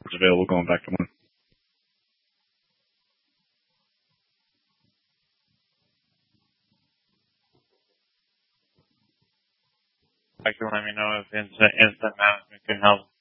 what's available going back to one. I can let me know if instant management can help.